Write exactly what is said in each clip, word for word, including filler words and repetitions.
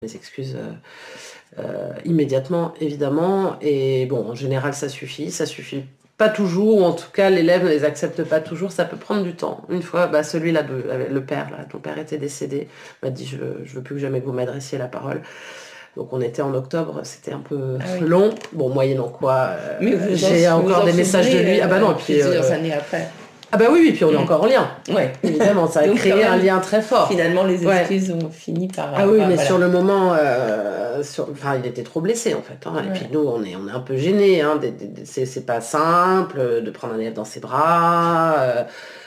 mes excuses euh, euh, immédiatement, évidemment. Et bon, en général, ça suffit. Ça suffit pas toujours, ou en tout cas, l'élève ne les accepte pas toujours. Ça peut prendre du temps. Une fois, bah, celui-là, de, le père, là, ton père était décédé, m'a dit, je, je veux plus que jamais que vous m'adressiez la parole. Donc on était en octobre, c'était un peu ah oui. long. Bon, moyennant quoi, euh, j'ai en, encore des messages de lui. Euh, ah bah non, puis plusieurs euh, années après. Ah bah oui, oui, puis on est mmh. encore en lien. Ouais. Évidemment, ça a Donc, créé un lien très fort. Finalement, les excuses ouais. ont fini par... Ah oui, par, mais voilà. sur le moment, euh, sur... enfin, il était trop blessé en fait. Hein. Ouais. Et puis nous, on est, on est un peu gênés. Hein. Des, des, des, c'est, c'est pas simple de prendre un élève dans ses bras, euh,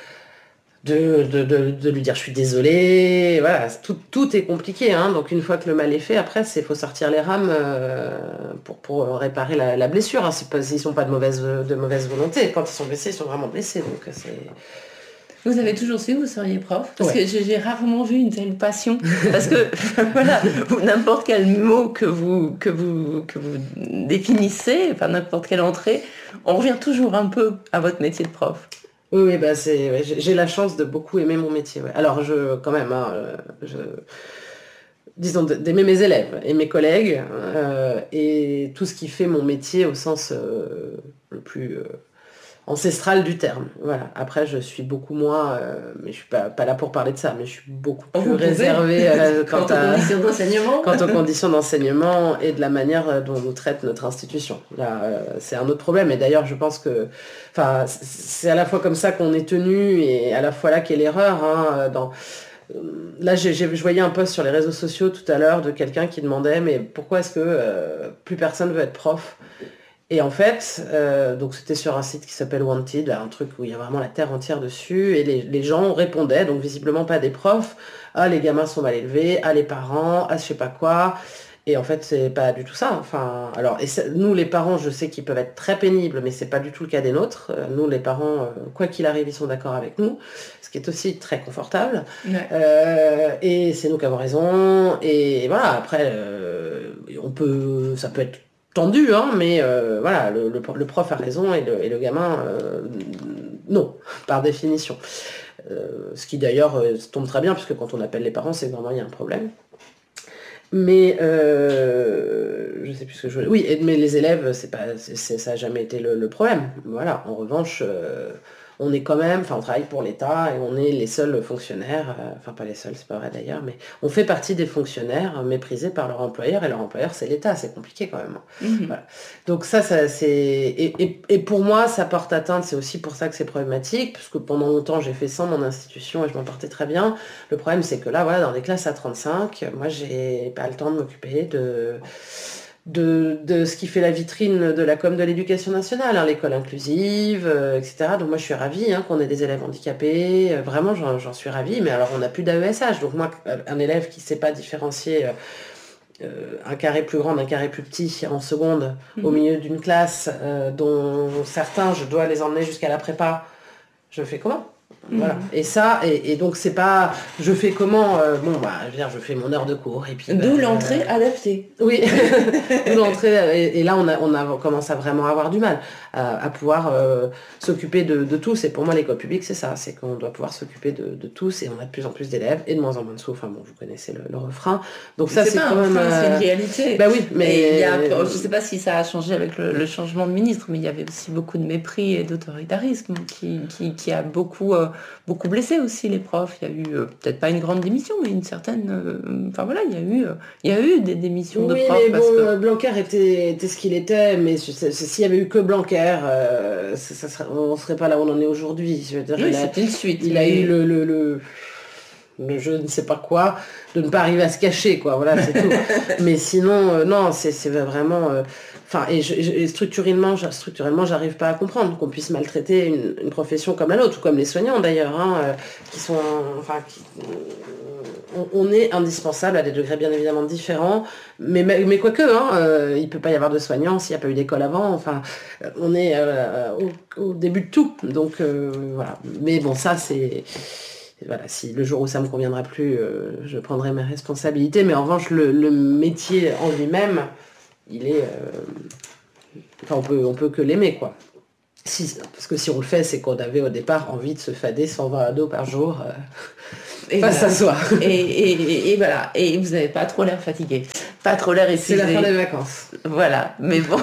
de, de, de, de lui dire je suis désolée. Voilà, tout, tout est compliqué. Hein. Donc une fois que le mal est fait, après, il faut sortir les rames euh, pour, pour réparer la, la blessure. Hein. C'est pas, ils sont pas de mauvaise, de mauvaise volonté. Quand ils sont blessés, ils sont vraiment blessés. Donc c'est... Vous avez toujours su que vous seriez prof? Parce ouais. que j'ai, j'ai rarement vu une telle passion. Parce que, voilà, n'importe quel mot que vous, que vous, que vous définissez, enfin n'importe quelle entrée, on revient toujours un peu à votre métier de prof. Oui, oui, bah c'est, ouais, j'ai, j'ai la chance de beaucoup aimer mon métier. Ouais. Alors, je, quand même, hein, je, disons, d'aimer mes élèves et mes collègues, euh, et tout ce qui fait mon métier au sens euh, le plus... Euh, ancestral du terme. Voilà. Après, je suis beaucoup moins, euh, mais je suis pas, pas là pour parler de ça, mais je suis beaucoup plus Vous réservée euh, quant, quant, à, aux conditions d'enseignement. quant aux conditions d'enseignement et de la manière dont nous traite notre institution. Là, euh, c'est un autre problème. Et d'ailleurs, je pense que, enfin, c'est à la fois comme ça qu'on est tenu et à la fois là qu'est l'erreur. Hein, dans, Là, j'ai, j'ai, je voyais un post sur les réseaux sociaux tout à l'heure de quelqu'un qui demandait, mais pourquoi est-ce que euh, plus personne veut être prof ? Et en fait, euh, donc c'était sur un site qui s'appelle Wanted, un truc où il y a vraiment la terre entière dessus, et les, les gens répondaient, donc visiblement pas des profs, ah les gamins sont mal élevés, ah les parents, ah je sais pas quoi, et en fait c'est pas du tout ça. Enfin, alors et nous les parents, je sais qu'ils peuvent être très pénibles, mais c'est pas du tout le cas des nôtres. Nous les parents, euh, quoi qu'il arrive, ils sont d'accord avec nous, ce qui est aussi très confortable. Ouais. Euh, et c'est nous qui avons raison. Et voilà, après, euh, on peut, ça peut être tendu, hein, mais euh, voilà, le, le, le prof a raison et le, et le gamin, euh, non, par définition. Euh, ce qui d'ailleurs euh, tombe très bien, puisque quand on appelle les parents, c'est que vraiment il y a un problème. Mais euh, je sais plus ce que je voulais. Oui, mais les élèves, c'est pas, c'est, c'est, ça n'a jamais été le, le problème. Voilà. En revanche, euh, on est quand même, enfin, on travaille pour l'État et on est les seuls fonctionnaires. Euh, enfin, pas les seuls, c'est pas vrai d'ailleurs, mais on fait partie des fonctionnaires méprisés par leur employeur et leur employeur, c'est l'État. C'est compliqué quand même. Mmh. Voilà. Donc ça, ça c'est et, et, et pour moi, ça porte atteinte. C'est aussi pour ça que c'est problématique, parce que pendant longtemps, j'ai fait sans mon institution et je m'en portais très bien. Le problème, c'est que là, voilà, dans des classes à trente-cinq, moi, j'ai pas le temps de m'occuper de, de, de ce qui fait la vitrine de la com de l'éducation nationale, hein, l'école inclusive, euh, et cetera. Donc moi, je suis ravie hein, qu'on ait des élèves handicapés. Euh, vraiment, j'en, j'en suis ravie. Mais alors, on n'a plus d'A E S H. Donc moi, un élève qui ne sait pas différencier... Euh, Euh, un carré plus grand d'un carré plus petit en seconde mmh. au milieu d'une classe euh, dont certains je dois les emmener jusqu'à la prépa, je fais comment ? Mmh. Voilà. Et ça, et, et donc c'est pas je fais comment euh, bon bah je veux dire je fais mon heure de cours et puis d'où bah, l'entrée euh, adaptée. Oui, d'où l'entrée et, et là on a on a commence à vraiment avoir du mal à, à pouvoir euh, s'occuper de, de tous. Et pour moi l'école publique c'est ça, c'est qu'on doit pouvoir s'occuper de, de tous et on a de plus en plus d'élèves et de moins en moins de sous. Enfin bon, vous connaissez le, le refrain. Donc ça c'est, c'est quand même refrain, euh... c'est une réalité. Bah oui, mais et il y a, je sais pas si ça a changé avec le, le changement de ministre, mais il y avait aussi beaucoup de mépris et d'autoritarisme qui qui, qui a beaucoup euh, beaucoup blessé aussi les profs. Il y a eu euh, peut-être pas une grande démission, mais une certaine. Euh, enfin voilà, il y a eu, euh, il y a eu des démissions oui, de profs. Oui, mais parce bon, que... Blanquer était, était ce qu'il était, mais s'il y avait eu que Blanquer, euh, ça, ça serait, on serait pas là où on en est aujourd'hui. Je veux dire, oui, il c'était a, une suite. Il mais... a eu le, le, le, le je ne sais pas quoi, de ne pas arriver à se cacher, quoi. Voilà, c'est tout. Mais sinon, euh, non, c'est, c'est vraiment. Euh, Enfin, et, je, et structurellement, structurellement, j'arrive pas à comprendre qu'on puisse maltraiter une, une profession comme la nôtre, ou comme les soignants d'ailleurs, hein, euh, qui sont, enfin, qui, on, on est indispensable à des degrés bien évidemment différents, mais, mais quoique, hein, euh, il peut pas y avoir de soignants s'il n'y a pas eu d'école avant. Enfin, on est euh, au, au début de tout, donc euh, voilà. Mais bon, ça c'est. Voilà, si le jour où ça me conviendra plus, euh, je prendrai mes responsabilités. Mais en revanche, le, le métier en lui-même, il est, euh... enfin, on peut, on peut que l'aimer, quoi. Si, parce que si on le fait, c'est qu'on avait au départ envie de se fader cent vingt ados par jour. Euh... Et face voilà. à soi. Et, et, et, et voilà. Et vous n'avez pas trop l'air fatigué. Pas trop l'air épuisé. C'est la fin des vacances. Voilà. Mais bon.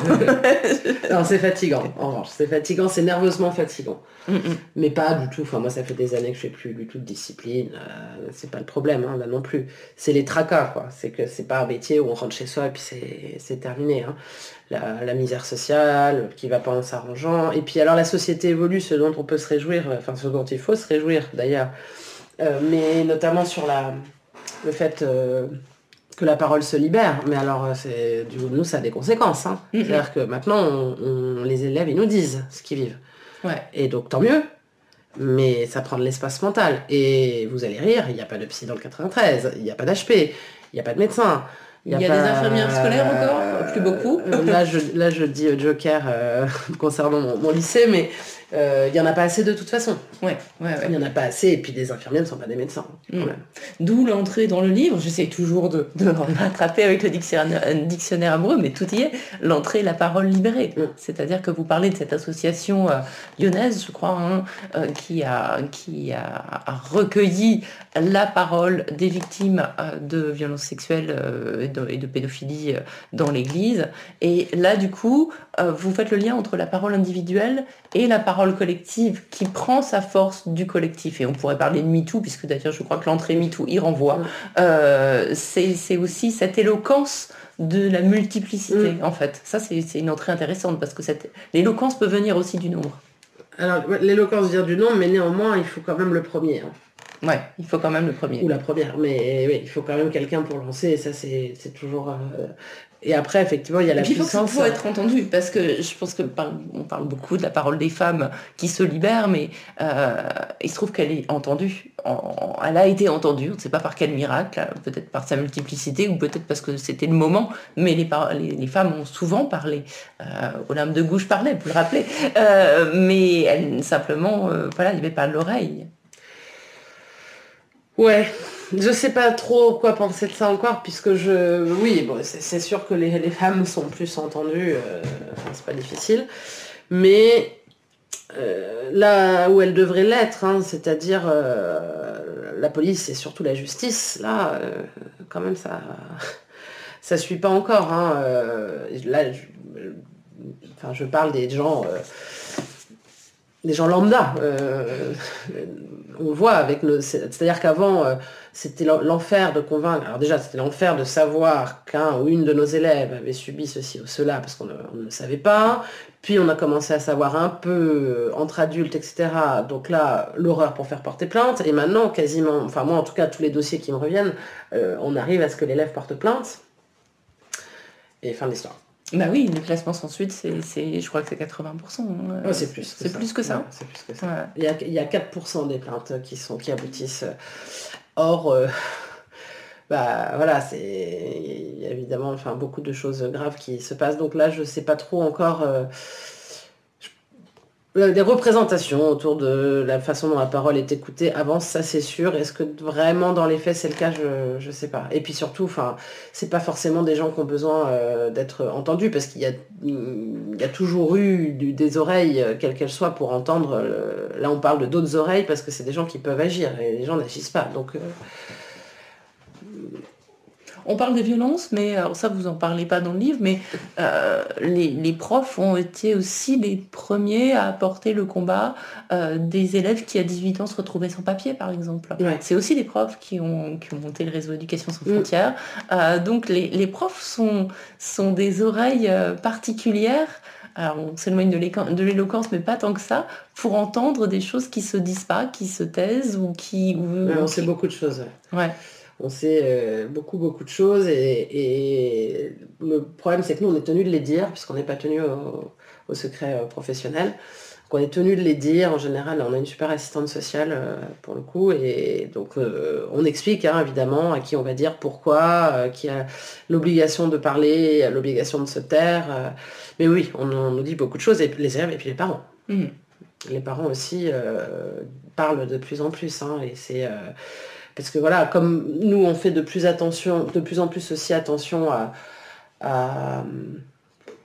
Non, c'est fatigant. En revanche, c'est fatigant, c'est nerveusement fatigant. Mm-mm. Mais pas du tout. Enfin, moi, ça fait des années que je fais plus du tout de discipline. Euh, c'est pas le problème, hein, là non plus. C'est les tracas, quoi. C'est que c'est pas un métier où on rentre chez soi et puis c'est, c'est terminé. Hein. La, la misère sociale qui va pas en s'arrangeant. Et puis alors la société évolue, ce dont on peut se réjouir, enfin ce dont il faut se réjouir d'ailleurs. Euh, mais notamment sur la, le fait euh, que la parole se libère. Mais alors, c'est, du coup, nous, ça a des conséquences. Hein. Mm-hmm. C'est-à-dire que maintenant, on, on, les élèves, ils nous disent ce qu'ils vivent. Ouais. Et donc, tant mieux. Mais ça prend de l'espace mental. Et vous allez rire, il n'y a pas de psy dans le quatre-vingt-treize, il n'y a pas d'H P, il n'y a pas de médecin. Il y a, il y a pas... des infirmières scolaires encore, euh, plus beaucoup. là, je, là, je dis joker euh, concernant mon, mon lycée, mais il euh, n'y en a pas assez de toute façon. Ouais, ouais, ouais. Il n'y en a pas assez, et puis des infirmières ne sont pas des médecins. Mmh. D'où l'entrée dans le livre, j'essaie toujours de, de m'attraper avec le dictionnaire, un dictionnaire amoureux, mais tout y est, l'entrée, la parole libérée. Mmh. C'est-à-dire que vous parlez de cette association euh, lyonnaise, je crois, hein, euh, qui, a, qui a, a recueilli la parole des victimes euh, de violences sexuelles euh, et, de, et de pédophilie euh, dans l'Église. Et là, du coup, euh, vous faites le lien entre la parole individuelle et la parole collective qui prend sa force du collectif. Et on pourrait parler de MeToo, puisque d'ailleurs je crois que l'entrée MeToo y renvoie. Mmh. Euh, c'est, c'est aussi cette éloquence de la multiplicité, mmh. en fait. Ça, c'est, c'est une entrée intéressante, parce que cette, l'éloquence peut venir aussi du nombre. Alors, l'éloquence vient du nombre, mais néanmoins, il faut quand même le premier. Hein. Ouais, il faut quand même le premier. Ou la première, mais oui, il faut quand même quelqu'un pour lancer, et ça, c'est, c'est toujours... Euh... Et après, effectivement, il y a la et puis, puissance... Il faut être entendu, parce que je pense que on parle beaucoup de la parole des femmes qui se libèrent, mais euh, il se trouve qu'elle est entendue. Elle a été entendue, on ne sait pas par quel miracle, peut-être par sa multiplicité, ou peut-être parce que c'était le moment, mais les, par... les, les femmes ont souvent parlé. Euh, Olympe de Gouges parlait, vous le rappelez. Euh, mais elle, simplement, euh, voilà, il n'y avait pas l'oreille. Ouais, je sais pas trop quoi penser de ça encore, puisque je... Oui, bon, c'est, c'est sûr que les, les femmes sont plus entendues, euh, enfin, c'est pas difficile, mais euh, là où elles devraient l'être, hein, c'est-à-dire euh, la police et surtout la justice, là, euh, quand même, ça ça suit pas encore. Hein, euh, là, je, enfin, je parle des gens... Euh, des gens lambda. Euh, on voit avec nos... C'est-à-dire qu'avant, euh, c'était l'enfer de convaincre... Alors déjà, c'était l'enfer de savoir qu'un ou une de nos élèves avait subi ceci ou cela, parce qu'on ne, on ne le savait pas. Puis on a commencé à savoir un peu entre adultes, et cetera. Donc là, l'horreur pour faire porter plainte. Et maintenant, quasiment... Enfin, moi, en tout cas, tous les dossiers qui me reviennent, euh, on arrive à ce que l'élève porte plainte. Et fin de l'histoire. Bah oui, le classement sans suite, c'est, c'est, je crois que c'est quatre-vingts pour cent. Euh, oh, c'est plus que c'est ça. Plus que ça. Ouais, c'est plus que ça. Ouais. Il, y a, il y a quatre pour cent des plaintes qui, sont, qui aboutissent. Or, euh, bah, voilà, c'est, il y a évidemment enfin, beaucoup de choses graves qui se passent. Donc là, je ne sais pas trop encore... Euh, des représentations autour de la façon dont la parole est écoutée avancent, ça c'est sûr. Est-ce que vraiment dans les faits c'est le cas, je ne sais pas. Et puis surtout, enfin, c'est pas forcément des gens qui ont besoin euh, d'être entendus, parce qu'il y a, il y a toujours eu du, des oreilles, quelles qu'elles soient, pour entendre. Euh, là on parle de d'autres oreilles parce que c'est des gens qui peuvent agir et les gens n'agissent pas. Donc... Euh, On parle des violences, mais alors ça vous en parlez pas dans le livre, mais euh, les, les profs ont été aussi les premiers à apporter le combat euh, des élèves qui à dix-huit ans se retrouvaient sans papier, par exemple. Ouais. C'est aussi les profs qui ont, qui ont monté le réseau Éducation sans frontières. Mmh. Euh, donc les, les profs sont, sont des oreilles euh, particulières. Alors on s'éloigne de, de l'éloquence, mais pas tant que ça, pour entendre des choses qui se disent pas, qui se taisent ou qui... Ou, ouais, on qui... sait beaucoup de choses. Ouais. On sait euh, beaucoup, beaucoup de choses, et, et le problème, c'est que nous, on est tenu de les dire, puisqu'on n'est pas tenu au, au secret euh, professionnel. Donc, on est tenu de les dire. En général, on a une super assistante sociale, euh, pour le coup, et donc, euh, on explique, hein, évidemment, à qui on va dire pourquoi, euh, qui a l'obligation de parler, l'obligation de se taire. Euh, mais oui, on, on nous dit beaucoup de choses, et les élèves, et puis les parents. Mmh. Les parents aussi euh, parlent de plus en plus, hein, et c'est... Euh, Parce que voilà, comme nous, on fait de plus, attention, de plus en plus aussi attention à, à,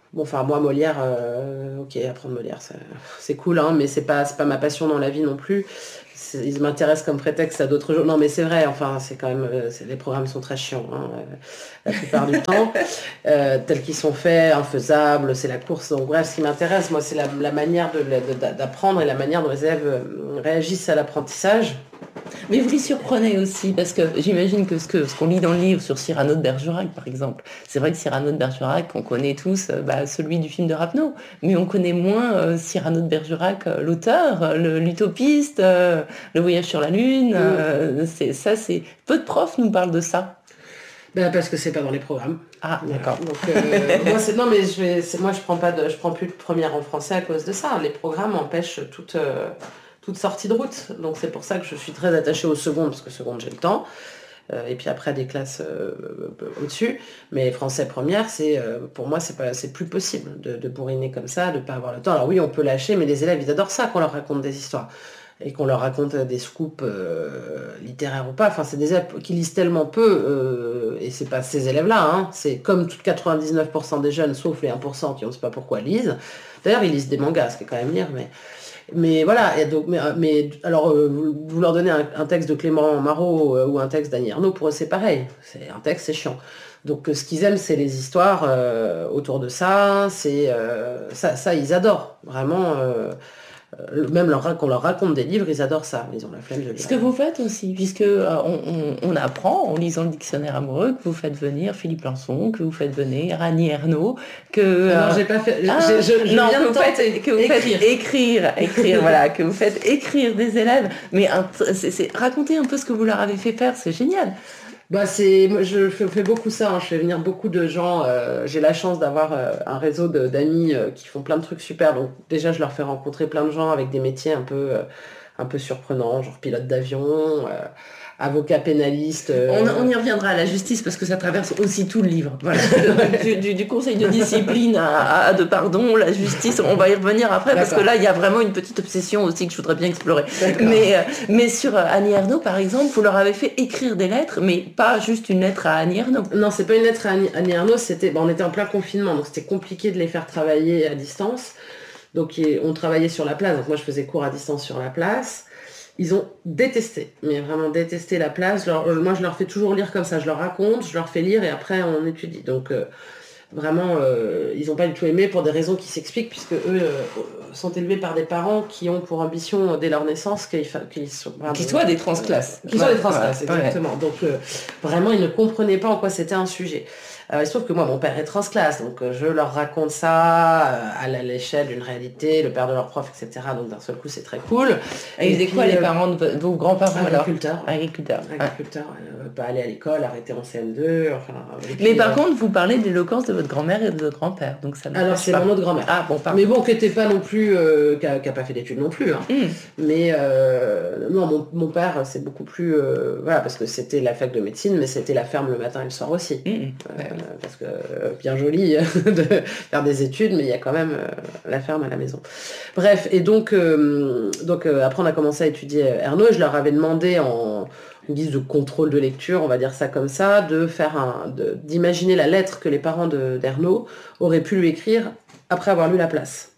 Bon, enfin, moi, Molière, euh, ok, apprendre Molière, c'est, c'est cool, hein, mais c'est pas, c'est pas ma passion dans la vie non plus. C'est- ils m'intéressent comme prétexte à d'autres choses. Non, mais c'est vrai, enfin, c'est quand même... euh, c'est- les programmes sont très chiants, hein, euh, la plupart du temps. Euh, tels qu'ils sont faits, infaisables, c'est la course. Donc bref, ce qui m'intéresse, moi, c'est la, la manière de, de- d'apprendre et la manière dont les élèves euh, réagissent à l'apprentissage. Mais vous les surprenez aussi, parce que j'imagine que ce, que ce qu'on lit dans le livre sur Cyrano de Bergerac, par exemple, c'est vrai que Cyrano de Bergerac, on connaît tous euh, bah, celui du film de Rapneau, mais on connaît moins euh, Cyrano de Bergerac, euh, l'auteur, euh, le- l'utopiste, euh, le voyage sur la Lune. euh, c'est, ça, c'est... Peu de profs nous parlent de ça. Ben, parce que c'est pas dans les programmes. Ah, Voilà. d'accord. Donc, euh, moi, c'est, non, mais je vais, c'est, moi, je prends pas de, je prends plus de première en français à cause de ça. Les programmes empêchent toute, euh, toute sortie de route. Donc, c'est pour ça que je suis très attachée au second, parce que seconde, j'ai le temps. Euh, et puis après, des classes euh, au-dessus. Mais français première, c'est, euh, pour moi, c'est pas, c'est plus possible de, de bourriner comme ça, de pas avoir le temps. Alors oui, on peut lâcher, mais les élèves, ils adorent ça qu'on leur raconte des histoires. Et qu'on leur raconte des scoops euh, littéraires ou pas. Enfin, c'est des élèves qui lisent tellement peu, euh, et c'est pas ces élèves-là, hein. C'est comme tout quatre-vingt-dix-neuf pour cent des jeunes, sauf les un pour cent qui on ne sait pas pourquoi lisent. D'ailleurs, ils lisent des mangas, ce qui est quand même lire, mais, mais voilà. Et donc, mais, mais alors, euh, vous, vous leur donnez un, un texte de Clément Marot euh, ou un texte d'Annie Ernaux, pour eux, c'est pareil. C'est un texte, c'est chiant. Donc, euh, ce qu'ils aiment, c'est les histoires euh, autour de ça. C'est euh, ça, ça, ils adorent vraiment. Euh, euh, même leur, qu'on leur raconte des livres, ils adorent ça. Ils ont la flemme de lire. Ce que vous faites aussi, puisque euh, on, on- on apprend en lisant le dictionnaire amoureux que vous faites venir Philippe Lançon, que vous faites venir Annie Ernaux, que Non, euh, j'ai pas fait. ah, j'ai- je, je non, viens que de vous tenter. faites, que vous Écrire. faites écrire, écrire, voilà, que vous faites écrire des élèves, mais un- c'est, c'est- racontez un peu ce que vous leur avez fait faire, c'est génial. Bah c'est, moi, je fais, fais beaucoup ça, hein. Je fais venir beaucoup de gens. Euh, j'ai la chance d'avoir euh, un réseau de- d'amis euh, qui font plein de trucs super. Donc déjà, je leur fais rencontrer plein de gens avec des métiers un peu, euh, un peu surprenants, genre pilote d'avion, euh, avocat pénaliste. On, euh, on y reviendra à la justice parce que ça traverse aussi tout le livre. Voilà. Du, du- du conseil de discipline à, à de pardon, la justice, on va y revenir après parce D'accord. que là il y a vraiment une petite obsession aussi que je voudrais bien explorer. D'accord. Mais, euh, mais sur euh, Annie Ernaux par exemple, vous leur avez fait écrire des lettres, mais pas juste une lettre à Annie Ernaux. Non, c'est pas une lettre à Annie, Annie Ernaux, c'était, bah, on était en plein confinement, donc c'était compliqué de les faire travailler à distance. Donc et on travaillait sur la place, donc moi je faisais cours à distance sur la place. Ils ont détesté, mais vraiment détesté la place. Je leur- moi je leur fais toujours lire comme ça, je leur raconte, je leur fais lire et après on étudie. Donc euh, vraiment, euh, ils n'ont pas du tout aimé pour des raisons qui s'expliquent, puisque eux euh, sont élevés par des parents qui ont pour ambition, euh, dès leur naissance, qu'ils fa- qu'ils soient, vraiment, Qu'ils soient des transclasses. qu'ils soient Ouais, des transclasses, ouais, exactement. Donc euh, vraiment, ils ne comprenaient pas en quoi c'était un sujet. Euh, il se trouve que moi, mon père est transclasse, donc euh, je leur raconte ça euh, à la- l'échelle d'une réalité, le père de leur prof, et cetera. Donc d'un seul coup, c'est très cool. Et ils faisaient quoi les euh, parents de vos- vos grands-parents alors Agriculteurs. Agriculteurs. ouais. Agriculteur, euh, pas aller à l'école, arrêter en C M deux, enfin... et Mais puis, par euh, contre, vous parlez de l'éloquence de votre grand-mère et de votre grand-père, donc ça ne alors marche c'est pas. mon autre grand-mère. Ah bon, pardon. Mais bon, qui n'était pas non plus, euh, qui a, qui a pas fait d'études non plus, hein. Hmm. Mais euh, non, mon, mon père, c'est beaucoup plus, euh, voilà, parce que c'était la fac de médecine, mais c'était la ferme le matin et le soir aussi. Hmm. Euh, Ouais, oui. Parce que euh, bien joli de faire des études, mais il y a quand même euh, la ferme à la maison. Bref, et donc, euh, donc euh, après on a commencé à étudier Ernaux, et je leur avais demandé en une guise de contrôle de lecture, on va dire ça comme ça, de faire un, de- d'imaginer la lettre que les parents de, d'Ernaux auraient pu lui écrire après avoir lu La Place.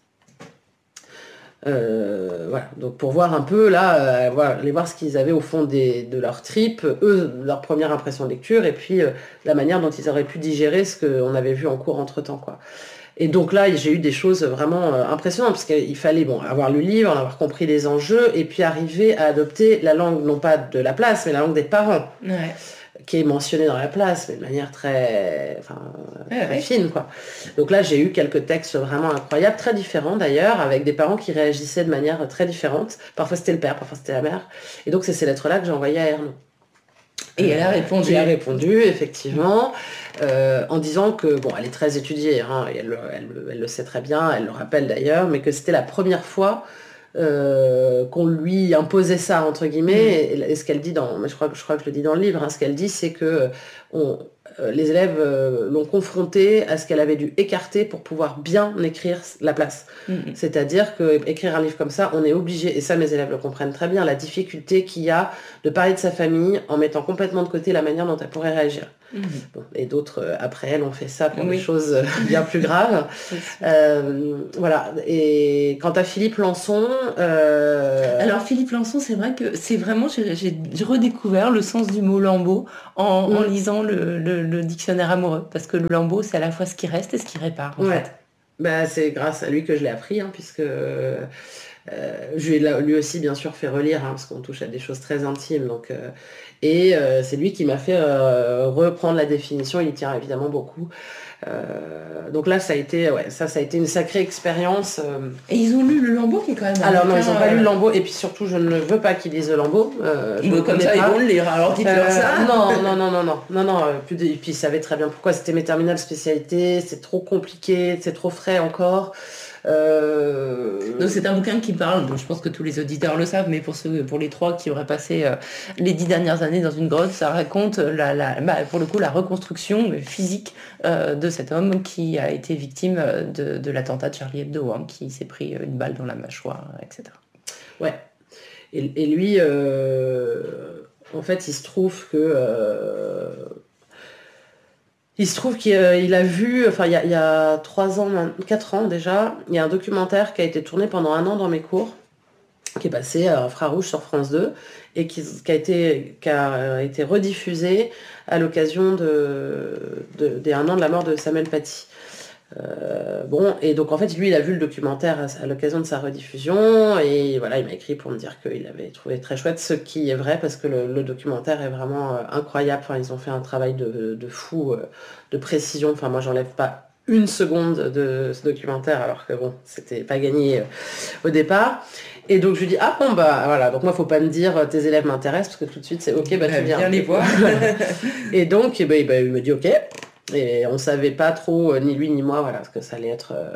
Euh, voilà, donc pour voir un peu là, euh, voilà, aller voir ce qu'ils avaient au fond des, de leur trip, eux, leur première impression de lecture, et puis euh, la manière dont ils auraient pu digérer ce qu'on avait vu en cours entre-temps, quoi. Et donc là, j'ai eu des choses vraiment euh, impressionnantes, parce qu'il fallait bon, avoir lu le livre, en avoir compris les enjeux, et puis arriver à adopter la langue, non pas de la place, mais la langue des parents, Ouais. qui est mentionnée dans la place, mais de manière très, enfin, Ouais, très ouais. fine, quoi. Donc là, j'ai eu quelques textes vraiment incroyables, très différents d'ailleurs, avec des parents qui réagissaient de manière très différente. Parfois c'était le père, parfois c'était la mère. Et donc c'est ces lettres-là que j'ai envoyées à Ernaux. Et elle a répondu. Qui a répondu, effectivement, euh, en disant que, bon, elle est très étudiée, hein, et elle, elle- elle le sait très bien, elle le rappelle d'ailleurs, mais que c'était la première fois euh, qu'on lui imposait ça, entre guillemets, et, et ce qu'elle dit dans, mais je crois, que- je crois que je le dis dans le livre, hein, ce qu'elle dit, c'est que on, euh, les élèves euh, l'ont confrontée à ce qu'elle avait dû écarter pour pouvoir bien écrire La Place. Mhm. C'est-à-dire qu'écrire un livre comme ça, on est obligé, et ça mes élèves le comprennent très bien, la difficulté qu'il y a de parler de sa famille en mettant complètement de côté la manière dont elle pourrait réagir. Mmh. Bon, et d'autres, euh, après elle, ont fait ça pour Oui. des choses euh, bien plus graves. Euh, voilà. Et quant à Philippe Lançon... euh, Alors Philippe Lançon, c'est vrai que c'est vraiment, j'ai, j'ai redécouvert le sens du mot lambeau en, en Mm. lisant le, le- le dictionnaire amoureux, parce que le lambeau, c'est à la fois ce qui reste et ce qui répare, en Ouais. fait. Bah, c'est grâce à lui que je l'ai appris, hein, puisque euh, je lui ai là- lui aussi bien sûr fait relire, hein, parce qu'on touche à des choses très intimes. Donc, euh, et euh, c'est lui qui m'a fait euh, reprendre la définition, il y tient évidemment beaucoup. Euh, donc là, ça a été, ouais, ça, ça a été une sacrée expérience. euh. Et ils ont lu le lambeau, qui est quand même un Alors non, ils bouquin, n'ont pas lu euh, le Lambeau, et puis surtout, je ne veux pas qu'ils lisent le Lambeau. euh, je bon, ne comme connais ça, ils pas. vont le lire, alors dites-leur Euh, ça. non, non, non, non, non, non, non, euh, plus de- et puis ils savaient très bien pourquoi, c'était mes terminales spécialités, c'est trop compliqué, c'est trop frais encore. Euh, Donc c'est un bouquin qui parle, bon, je pense que tous les auditeurs le savent, mais pour ceux, pour les trois qui auraient passé euh, les dix dernières années dans une grotte, ça raconte la, la, bah, pour le coup la reconstruction physique euh, de cet homme qui a été victime de, de l'attentat de Charlie Hebdo, hein, qui s'est pris une balle dans la mâchoire, et cetera. Ouais. Et, et lui, euh, en fait, il se trouve que euh, il se trouve qu'il euh, il a vu, enfin il y a, il y a trois ans, quatre ans déjà, il y a un documentaire qui a été tourné pendant un an dans mes cours, qui est passé à Infrarouge sur France deux et qui, qui a été, qui a été rediffusé à l'occasion de, de, des un an de la mort de Samuel Paty. Euh, bon, et donc en fait, lui, il a vu le documentaire à, à l'occasion de sa rediffusion, et voilà, il m'a écrit pour me dire qu'il avait trouvé très chouette, ce qui est vrai, parce que le, le documentaire est vraiment euh, incroyable. Enfin, ils ont fait un travail de, de fou, euh, de précision. Enfin, moi, j'enlève pas une seconde de ce documentaire, alors que bon, c'était pas gagné euh, au départ. Et donc je lui dis, ah bon, bah voilà, donc moi, faut pas me dire euh, tes élèves m'intéressent, parce que tout de suite, c'est ok, bah tu viens. Viens les voir. Et donc, eh ben, eh ben, il me dit ok. Et on savait pas trop, euh, ni lui ni moi, voilà, ce que ça allait être. euh,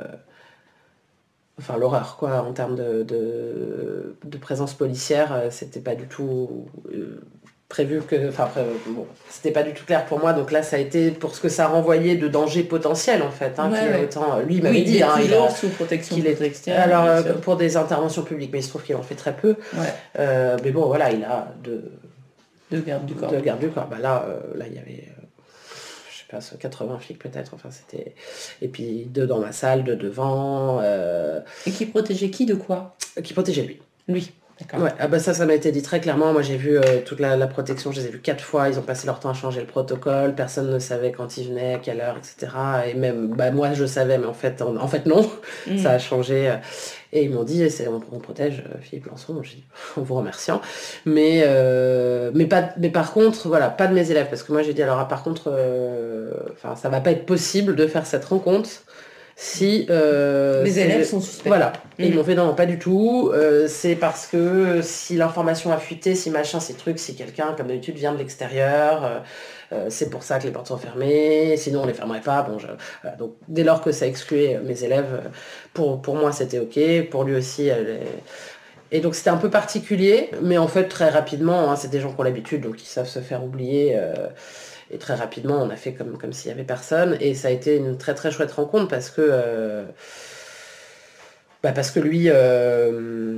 Enfin, l'horreur, quoi, en termes de, de, de présence policière, euh, c'était pas du tout euh, prévu que. Enfin, après, euh, bon, c'était pas du tout clair pour moi, donc là, ça a été pour ce que ça renvoyait de danger potentiel, en fait. Hein, Ouais, qu'il y a ouais. autant, lui, il m'avait Oui, dit, il est hein, il toujours a- sous protection qu'il est- policière, alors, bien euh, sûr. pour des interventions publiques, mais il se trouve qu'il en fait très peu. Ouais, Euh, mais bon, voilà, il a de, de garde du corps. de garde du corps. Bah là, euh, là, il y avait. euh, je sais pas, quatre-vingts flics peut-être, enfin c'était... Et puis deux dans ma salle, deux devant, euh, Et qui protégeait qui de quoi? qui protégeaient lui. Lui, d'accord. Ouais, ah bah ça, ça m'a été dit très clairement. Moi, j'ai vu euh, toute la, la protection, je les ai vus quatre fois. Ils ont passé leur temps à changer le protocole. Personne ne savait quand ils venaient, à quelle heure, et cetera. Et même, bah moi, je savais, mais en fait, en, en fait non. Mm. Ça a changé. Et ils m'ont dit, c'est, on, on protège euh, Philippe Lançon. J'ai dit, en vous remerciant. Mais, euh, mais, pas, mais par contre, voilà, pas de mes élèves. Parce que moi, j'ai dit, alors, ah, par contre, euh, enfin, ça va pas être possible de faire cette rencontre si euh, Les c'est- élèves sont suspects. Voilà. Et ils Mhm. m'ont fait non, pas du tout. Euh, c'est parce que si l'information a fuité, si machin, ces trucs, si quelqu'un, comme d'habitude, vient de l'extérieur, euh, euh, c'est pour ça que les portes sont fermées. Sinon, on les fermerait pas. Bon, je- voilà. Donc, dès lors que ça excluait mes élèves, euh, pour, pour moi, c'était ok. Pour lui aussi, elle est- Et donc c'était un peu particulier, mais en fait très rapidement, hein, c'est des gens qui ont l'habitude, donc ils savent se faire oublier. euh, et très rapidement, on a fait comme, comme s'il n'y avait personne. Et ça a été une très très chouette rencontre parce que, euh, bah parce que lui... euh,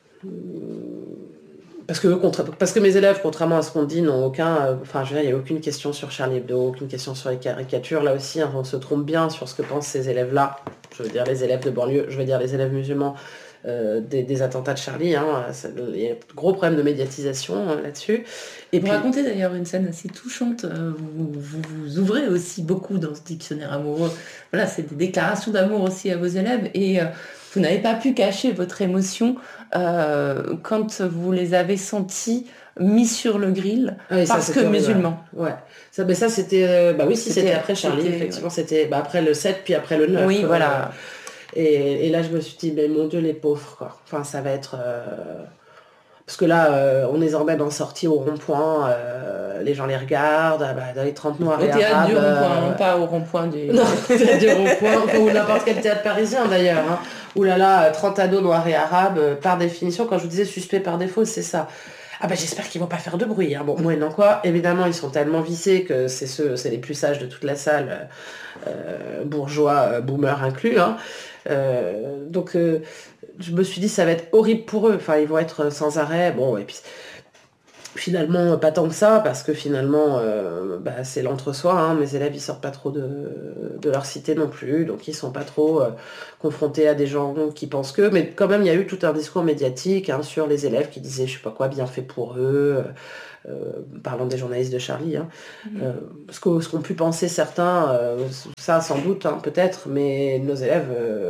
parce que, eux, contra- parce que mes élèves, contrairement à ce qu'on dit, n'ont aucun... euh, Enfin, je veux dire, il n'y a aucune question sur Charlie Hebdo, aucune question sur les caricatures. Là aussi, hein, on se trompe bien sur ce que pensent ces élèves-là. Je veux dire les élèves de banlieue, je veux dire les élèves musulmans. Euh, des, des attentats de Charlie, hein, ça- il y a de gros problèmes de médiatisation hein, là-dessus. Et Vous puis, racontez d'ailleurs une scène assez touchante. euh, Vous, vous, vous ouvrez aussi beaucoup dans ce dictionnaire amoureux. Voilà, c'est des déclarations d'amour aussi à vos élèves. Et euh, vous n'avez pas pu cacher votre émotion euh, quand vous les avez sentis mis sur le grill ah oui, ça, parce que c'était horrible, musulmans. ouais. Ouais. Ça, mais ça c'était, euh, bah oui, si C'était- c'était après Charlie, c'était- effectivement, c'était bah, après le sept, puis après le neuf. Oui, euh, voilà. Et, et là, je me suis dit, mais mon Dieu, les pauvres, quoi. Enfin, ça va être... euh, Parce que là, euh, on les emmène en sortie au rond-point, euh, les gens les regardent, ah bah, dans les trente noirs Au et théâtre arabes... du rond-point, euh, hein, pas au rond-point du... Non, théâtre du rond-point, enfin, ou n'importe quel théâtre parisien d'ailleurs. Hein. Ouh là là, trente ados noirs et arabes, euh, par définition, quand je vous disais suspect par défaut, c'est ça. Ah bah j'espère qu'ils vont pas faire de bruit. Hein. Bon, moyennant quoi, évidemment, ils sont tellement vissés que c'est ceux, c'est les plus sages de toute la salle, euh, bourgeois, euh, boomers inclus. Hein. Euh, donc euh, je me suis dit ça va être horrible pour eux. Enfin, ils vont être sans arrêt. Bon, et puis Finalement, pas tant que ça, parce que finalement, euh, bah, c'est l'entre-soi, hein. Mes élèves, ils sortent pas trop de, de leur cité non plus, donc ils sont pas trop euh, confrontés à des gens qui pensent que... Mais quand même, il y a eu tout un discours médiatique, hein, sur les élèves qui disaient, je sais pas quoi, bien fait pour eux, euh, parlant des journalistes de Charlie, hein. Mmh. Euh, ce qu'ont ce qu'ont pu penser certains, euh, ça sans doute, hein, peut-être, mais nos élèves euh,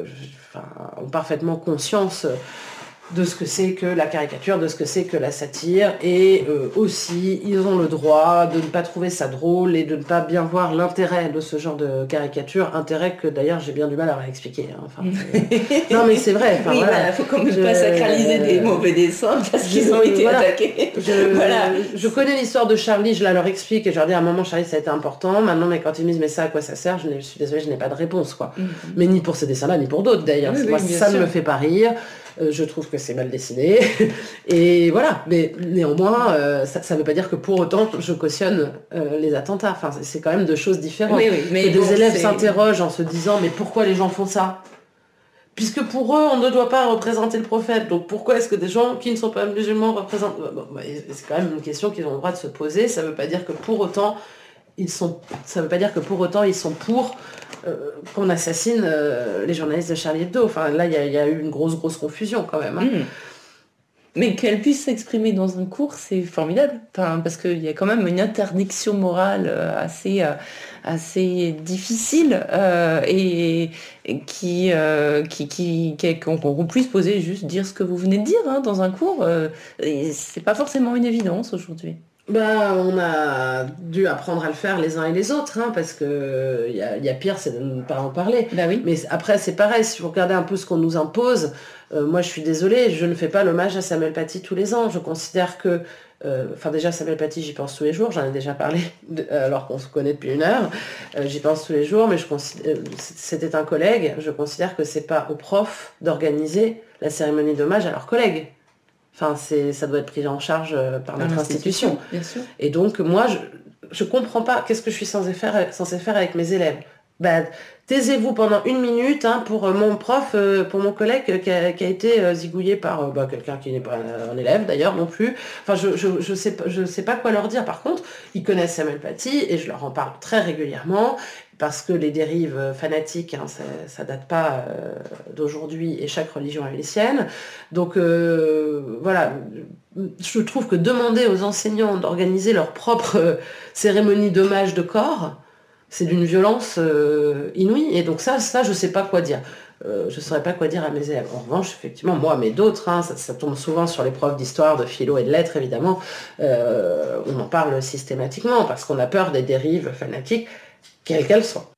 ont parfaitement conscience de ce que c'est que la caricature, de ce que c'est que la satire, et euh, aussi ils ont le droit de ne pas trouver ça drôle et de ne pas bien voir l'intérêt de ce genre de caricature, intérêt que d'ailleurs j'ai bien du mal à réexpliquer, hein. Enfin, euh... non mais c'est vrai. Oui, voilà, voilà, faut quand même je... pas sacraliser des mauvais dessins parce qu'ils ont été voilà. attaqués. Je, voilà. je connais l'histoire de Charlie, je la leur explique et je leur dis à un moment Charlie ça a été important, maintenant mais quand ils me disent mais ça à quoi ça sert, je, je suis désolée, je n'ai pas de réponse quoi. Mm-hmm. Mais ni pour ces dessins-là ni pour d'autres d'ailleurs. Oui, moi oui, ça sûr. Ne me fait pas rire. Euh, je trouve que c'est mal dessiné et voilà, mais néanmoins euh, ça ne veut pas dire que pour autant je cautionne euh, les attentats, enfin c'est quand même deux choses différentes. Oui, oui, mais que bon, des élèves c'est... s'interrogent en se disant mais pourquoi les gens font ça, puisque pour eux on ne doit pas représenter le prophète, donc pourquoi est-ce que des gens qui ne sont pas musulmans représentent, bon, c'est quand même une question qu'ils ont le droit de se poser. Ça ne veut pas dire que pour autant ils sont, ça veut pas dire que pour autant ils sont pour euh, qu'on assassine euh, les journalistes de Charlie Hebdo. Enfin là il y, y a eu une grosse grosse confusion quand même, hein. Mmh. Mais qu'elle puisse s'exprimer dans un cours, c'est formidable, enfin, parce qu'il y a quand même une interdiction morale assez, assez difficile euh, et, et qui, euh, qui, qui, qui qu'on, qu'on puisse poser juste dire ce que vous venez de dire, hein, dans un cours. Euh, et c'est pas forcément une évidence aujourd'hui. Bah, on a dû apprendre à le faire les uns et les autres, hein, parce que il y a, y a pire, c'est de ne pas en parler. Bah oui. Mais après, c'est pareil, si vous regardez un peu ce qu'on nous impose, euh, moi je suis désolée, je ne fais pas l'hommage à Samuel Paty tous les ans. Je considère que, enfin euh, déjà Samuel Paty, j'y pense tous les jours, j'en ai déjà parlé, de, alors qu'on se connaît depuis une heure, euh, j'y pense tous les jours, mais je considère, c'était un collègue, je considère que c'est pas aux profs d'organiser la cérémonie d'hommage à leurs collègues. Enfin, c'est, ça doit être pris en charge par notre institution. Bien sûr. Et donc, moi, je ne comprends pas qu'est-ce que je suis censée faire, censée faire avec mes élèves. Bah, taisez-vous pendant une minute, hein, pour mon prof, euh, pour mon collègue qui a, qui a été euh, zigouillé par euh, bah, quelqu'un qui n'est pas un, un élève d'ailleurs non plus. Enfin, je je, je, sais, je sais pas quoi leur dire. Par contre, ils connaissent Samuel Paty et je leur en parle très régulièrement. Parce que les dérives fanatiques, hein, ça, ça date pas euh, d'aujourd'hui et chaque religion a les siennes. Donc euh, voilà, je trouve que demander aux enseignants d'organiser leur propre euh, cérémonie d'hommage de corps, c'est d'une violence euh, inouïe. Et donc ça, ça je sais pas quoi dire. Euh, je ne saurais pas quoi dire à mes élèves. En revanche, effectivement, moi, mais d'autres, hein, ça, ça tombe souvent sur les profs d'histoire, de philo et de lettres, évidemment. Euh, on en parle systématiquement parce qu'on a peur des dérives fanatiques, quelles qu'elles soient.